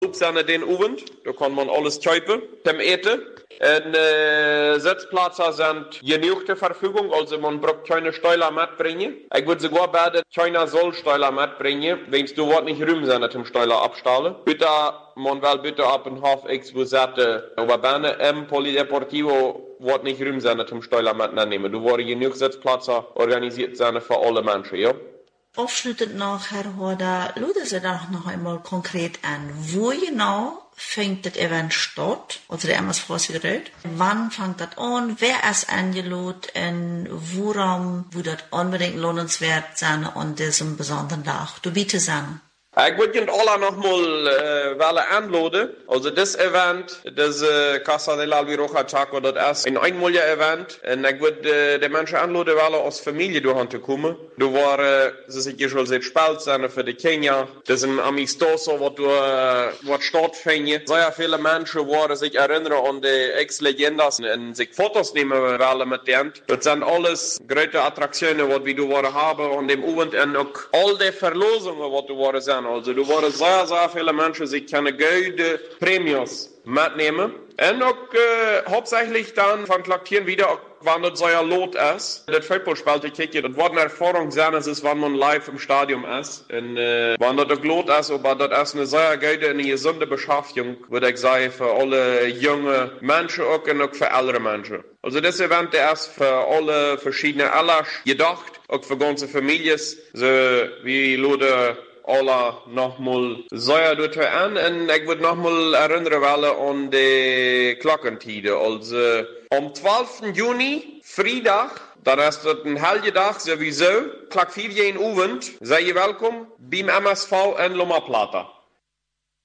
opzenden den Abend. Da kann man alles kaufen, zum Eten. Und Sitzplätze sind genug zur Verfügung, also man braucht keine Steuer mitbringen. Ich würde sogar beten, keiner soll Steuer mitbringen, wenn du dort nicht rum sind zum Steuer abstellen. Bitte, man will bitte ab und half X, wo sagte, aber Berne im Polideportivo wird nicht rum sein zum Steuer mitnehmen. Du wirst genug Sitzplätze organisiert sein für alle Menschen, ja? Afsluitend noch, Herr Horda, laden Sie doch noch einmal konkret an. Wo genau fängt das Event statt? Also der MS gerät. Wann fängt das an? Wer ist eingeladen? Und worum wird das unbedingt lohnenswert sein an diesem besonderen Tag? Du bitte sagen. Ich würde Ihnen alle nochmal anladen. Also das Event, das Casa de la Albiroja Chaco, das ist ein einmaliger Event. Und ich würde die Menschen anladen, weil aus Familie zu kommen. Du war, sie sich hier schon sehr spät sein für die Kenia. Das ist ein Amistoso, was stattfindet. Sehr viele Menschen waren sich erinnern an die Ex-Legendas und sich Fotos nehmen wollen mit denen. Das sind alles große Attraktionen, die du haben an dem Abend und auch all die Verlosungen, die du sind. Also du waren sehr, sehr viele Menschen, die keine gute Prämios mitnehmen. Und auch hauptsächlich dann kontaktieren wieder, wann das so ein Lot ist. Das Fußballspiel, das war eine Erfahrung sein, es ist, wenn man live im Stadion ist. Und wenn das ein Lot ist, aber das ist eine sehr gute und gesunde Beschäftigung, würde ich sagen, für alle junge Menschen auch und auch für ältere Menschen. Also das Event, der ist für alle verschiedene Alters gedacht, auch für ganze Familien, so wie Leute alle nochmal sehr dort an und ich würde nochmal erinnern wollen an die Glockentide. Also am 12. Juni, Freitag, dann ist das ein halber Tag sowieso, Klack 4 Abend, seid ihr willkommen beim MSV in Loma Plata.